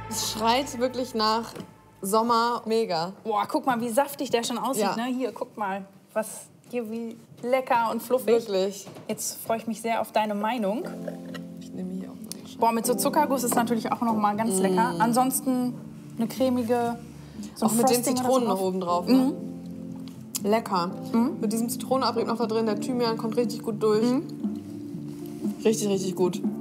Es schreit wirklich nach Sommer. Mega. Boah, guck mal, wie saftig der schon aussieht. Ja. Ne? Hier, guck mal, was hier wie lecker und fluffig. Wirklich. Jetzt freue ich mich sehr auf deine Meinung. Ich nehme hier auch mal einen Schluck. Boah, mit so Zuckerguss ist natürlich auch noch mal ganz lecker. Ansonsten eine cremige, so Auch ein mit den Frosting oder Zitronen so noch oben drauf. Ne? Lecker. Mit diesem Zitronenabrieb noch da drin. Der Thymian kommt richtig gut durch. Richtig, richtig gut.